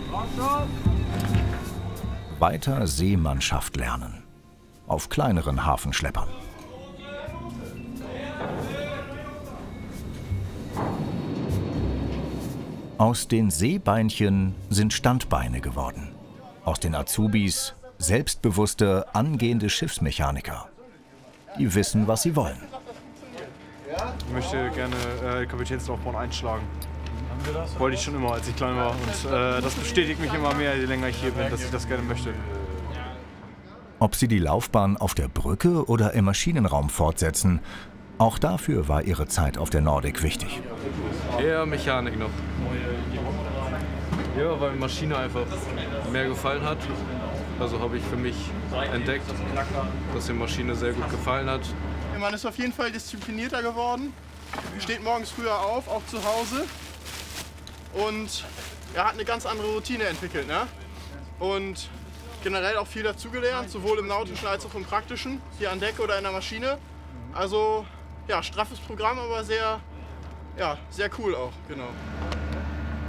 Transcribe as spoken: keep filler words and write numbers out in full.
Weiter Seemannschaft lernen. Auf kleineren Hafenschleppern. Aus den Seebeinchen sind Standbeine geworden. Aus den Azubis selbstbewusste, angehende Schiffsmechaniker. Die wissen, was sie wollen. Ich möchte gerne äh, Kapitänslaufbahn einschlagen. Wollte ich schon immer, als ich klein war. Und äh, das bestätigt mich immer mehr, je länger ich hier bin, dass ich das gerne möchte. Ob sie die Laufbahn auf der Brücke oder im Maschinenraum fortsetzen, auch dafür war ihre Zeit auf der Nordic wichtig. Eher Mechanik noch. Ja, weil Maschine einfach mehr gefallen hat. Also habe ich für mich entdeckt, dass die Maschine sehr gut gefallen hat. Man ist auf jeden Fall disziplinierter geworden, steht morgens früher auf, auch zu Hause. Und er hat eine ganz andere Routine entwickelt. Ne? Und generell auch viel dazugelernt, sowohl im nautischen als auch im praktischen, hier an Deck oder in der Maschine. Also ja, straffes Programm, aber sehr, ja, sehr cool auch, genau.